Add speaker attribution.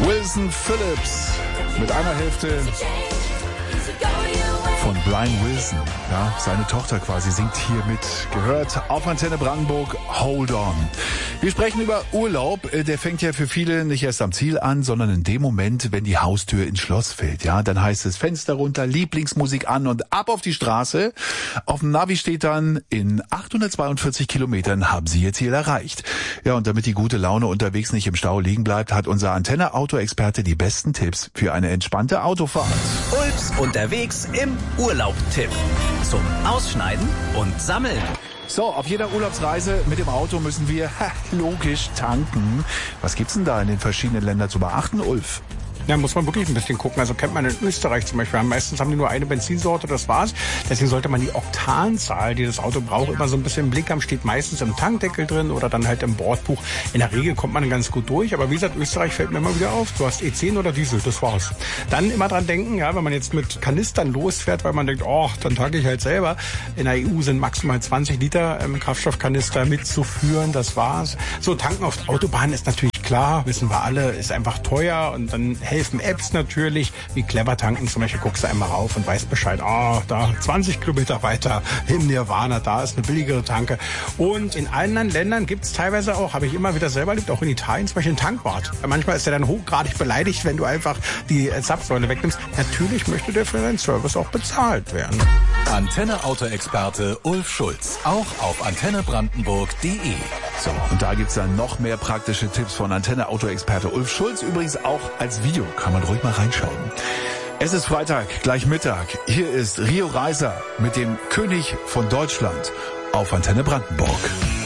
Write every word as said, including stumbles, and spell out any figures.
Speaker 1: Wilson Phillips mit einer Hälfte von Brian Wilson. Ja, seine Tochter quasi singt hier mit. Gehört auf Antenne Brandenburg, Hold On. Wir sprechen über Urlaub. Der fängt ja für viele nicht erst am Ziel an, sondern in dem Moment, wenn die Haustür ins Schloss fällt. Ja, dann heißt es Fenster runter, Lieblingsmusik an und ab auf die Straße. Auf dem Navi steht dann, in achthundertzweiundvierzig Kilometern haben Sie Ihr Ziel erreicht. Ja, und damit die gute Laune unterwegs nicht im Stau liegen bleibt, hat unser Antenne-Auto-Experte die besten Tipps für eine entspannte Autofahrt.
Speaker 2: Ulps unterwegs im Urlaub-Tipp. Zum Ausschneiden und Sammeln.
Speaker 1: So, auf jeder Urlaubsreise mit dem Auto müssen wir, ha, logisch, tanken. Was gibt's denn da in den verschiedenen Ländern zu beachten, Ulf?
Speaker 3: Ja, muss man wirklich ein bisschen gucken. Also kennt man in Österreich zum Beispiel. Meistens haben die nur eine Benzinsorte, das war's. Deswegen sollte man die Oktanzahl, die das Auto braucht, immer so ein bisschen im Blick haben. Steht meistens im Tankdeckel drin oder dann halt im Bordbuch. In der Regel kommt man ganz gut durch. Aber wie gesagt, Österreich fällt mir immer wieder auf. Du hast E zehn oder Diesel, das war's. Dann immer dran denken, ja, wenn man jetzt mit Kanistern losfährt, weil man denkt, oh, dann tanke ich halt selber. In der E U sind maximal zwanzig Liter ähm, Kraftstoffkanister mitzuführen, das war's. So, tanken auf Autobahnen ist natürlich klar, wissen wir alle, ist einfach teuer und dann helfen Apps natürlich, wie Clever tanken zum Beispiel, guckst du einmal rauf und weißt Bescheid, ah, oh, da zwanzig Kilometer weiter im Nirvana, da ist eine billigere Tanke. Und in anderen Ländern gibt's teilweise auch, habe ich immer wieder selber erlebt, auch in Italien zum Beispiel ein Tankwart. Manchmal ist er dann hochgradig beleidigt, wenn du einfach die Zapfsäule wegnimmst. Natürlich möchte der für seinen Service auch bezahlt werden.
Speaker 4: Antenne-Auto-Experte Ulf Schulz, auch auf antenne brandenburg punkt de.
Speaker 1: So, und da gibt's dann noch mehr praktische Tipps von Antenne-Auto-Experte Ulf Schulz, übrigens auch als Video, kann man ruhig mal reinschauen. Es ist Freitag, gleich Mittag. Hier ist Rio Reiser mit dem König von Deutschland auf Antenne Brandenburg.